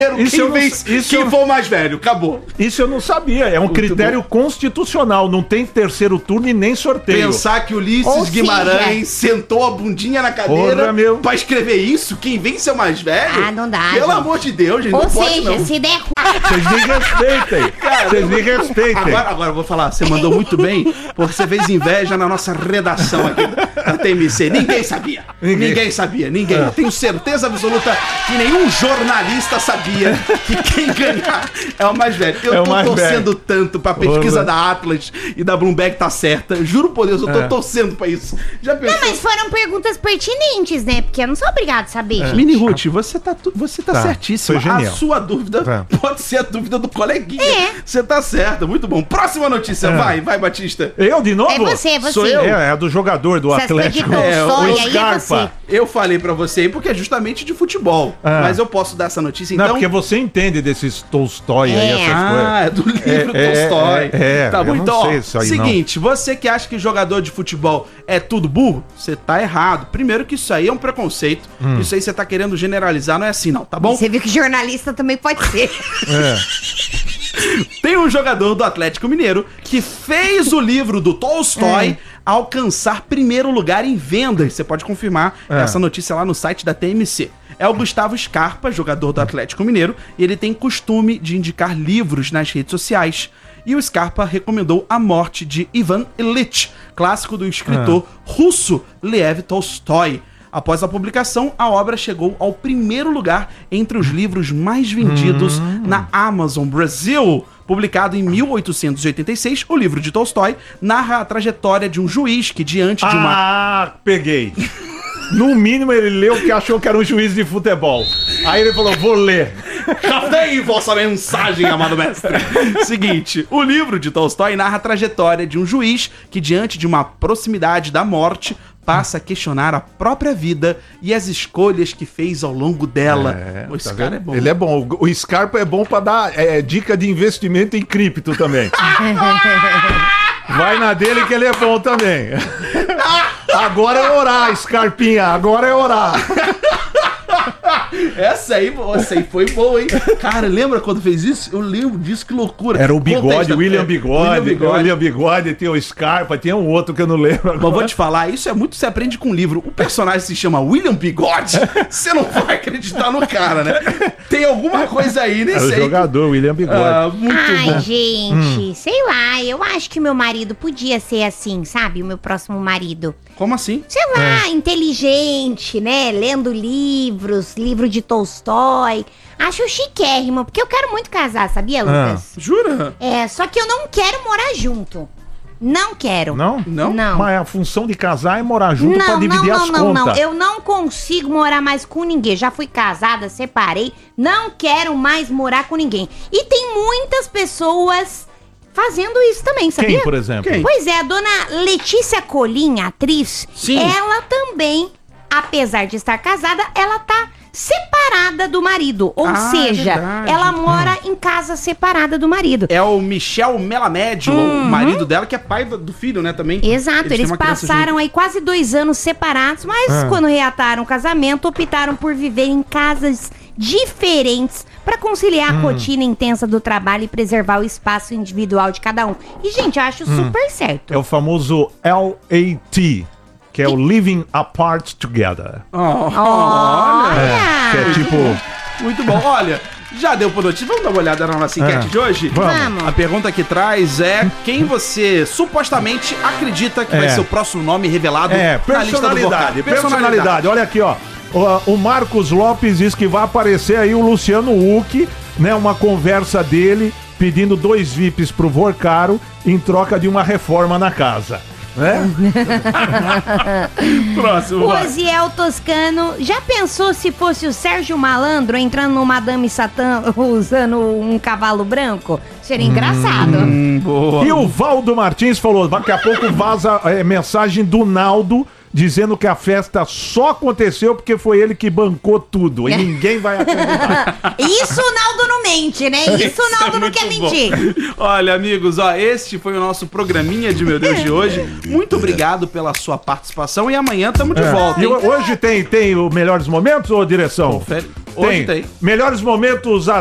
Quem for mais velho, acabou. Isso eu não sabia, é um critério constitucional, não tem terceiro turno e nem sorteio. Pensar que o Ulisses Guimarães sentou a bundinha na cadeira pra escrever isso, quem vence é o mais velho? Ah, não dá, Pelo amor de Deus, gente, ou não pode seja, não. Se der Vocês me respeitem. Vocês me respeitem. Agora eu vou falar, você mandou muito bem, porque você fez inveja na nossa redação aqui da TMC. Ninguém sabia. Ninguém sabia. Tenho certeza absoluta que nenhum jornalista sabia que quem ganhar é o mais velho. Eu tô torcendo tanto pra pesquisa da Atlas e da Bloomberg tá certa. Juro por Deus, eu tô torcendo pra isso. Já pensou? Não, mas foram perguntas pertinentes, né? Porque eu não sou obrigado a saber, gente. Mini Ruth, você tá certíssima. Foi a sua dúvida pode ser a dúvida do coleguinha. Você tá certa, muito bom. Próxima notícia, vai, Batista. Eu de novo? É você. Sou eu? É a do jogador do Atlético. O Scarpa. Eu falei pra você porque é justamente de futebol. Mas eu posso dar essa notícia então. Não, porque você entende desses Tolstói aí, essas coisas. É do livro Tolstói. Tá bom, então, seguinte, você que acha que jogador de futebol é tudo burro, você tá errado. Primeiro que isso aí é um preconceito. Isso aí você tá querendo generalizar, não é assim não, tá bom? Você viu que jornalista também pode ser. Tem um jogador do Atlético Mineiro que fez o livro do Tolstói alcançar primeiro lugar em vendas. Você pode confirmar essa notícia lá no site da TMC. É o Gustavo Scarpa, jogador do Atlético Mineiro, e ele tem costume de indicar livros nas redes sociais. E o Scarpa recomendou A Morte de Ivan Ilitch, clássico do escritor russo Lev Tolstói. Após a publicação, a obra chegou ao primeiro lugar entre os livros mais vendidos na Amazon Brasil. Publicado em 1886, o livro de Tolstói narra a trajetória de um juiz que, diante de uma... peguei. No mínimo, ele leu porque achou que era um juiz de futebol. Aí ele falou, vou ler. Cadê vossa mensagem, amado mestre? Seguinte, o livro de Tolstói narra a trajetória de um juiz que, diante de uma proximidade da morte, passa a questionar a própria vida e as escolhas que fez ao longo dela. Esse cara é bom. Ele é bom. O Scarpa é bom pra dar dica de investimento em cripto também. Vai na dele que ele é bom também. Agora é orar, Scarpinha. Agora é orar. Essa aí foi boa, hein? Cara, lembra quando fez isso? Eu lembro disso, que loucura. Era o Bigode, William Bigode, tem o Scarpa, tem um outro que eu não lembro agora. Mas vou te falar, isso é muito que você aprende com o livro. O personagem se chama William Bigode, você não vai acreditar no cara, né? Tem alguma coisa aí nesse aí. É o jogador, William Bigode. Muito bom. Gente, sei lá, eu acho que meu marido podia ser assim, sabe? O meu próximo marido. Como assim? Sei lá, inteligente, né? Lendo livros, livro de Tolstói. Acho chiquérrimo, porque eu quero muito casar, sabia, Lucas? Jura? Só que eu não quero morar junto. Não quero. Não? Não. Mas a função de casar é morar junto pra dividir as contas. Não. Eu não consigo morar mais com ninguém. Já fui casada, separei. Não quero mais morar com ninguém. E tem muitas pessoas fazendo isso também, sabia? Quem, por exemplo? Quem? Pois é, a dona Letícia Colim, atriz. Sim. Ela também, apesar de estar casada, ela tá separada do marido. Ou seja, verdade. ela mora em casa separada do marido. É o Michel Melamed, o marido dela, que é pai do filho, né, também. Exato, têm eles uma criança passaram junto. aí quase 2 anos separados, mas quando reataram o casamento, optaram por viver em casas diferentes para conciliar a rotina intensa do trabalho e preservar o espaço individual de cada um. E, gente, eu acho super certo. É o famoso LAT, que é o Living Apart Together. Olha! Que é tipo... Muito bom. Olha, já deu por notícia. Vamos dar uma olhada na nossa enquete de hoje? Vamos. A pergunta que traz é quem você supostamente acredita que vai ser o próximo nome revelado na lista do Vocab. Personalidade. Olha aqui, ó. O Marcos Lopes diz que vai aparecer aí o Luciano Huck, né? Uma conversa dele pedindo 2 VIPs pro Vorcaro em troca de uma reforma na casa. Né? Próximo. O Oziel Toscano, já pensou se fosse o Sérgio Malandro entrando no Madame Satã usando um cavalo branco? Seria engraçado. Boa. E o Valdo Martins falou, daqui a pouco vaza mensagem do Naldo dizendo que a festa só aconteceu porque foi ele que bancou tudo e ninguém vai acreditar. Isso o Naldo não mente, né? Isso o Naldo não quer mentir. Olha, amigos, este foi o nosso programinha de Meu Deus de hoje. Muito obrigado pela sua participação e amanhã estamos de volta. E hoje tem o Melhores Momentos ou direção? Confere. Hoje tem. Melhores momentos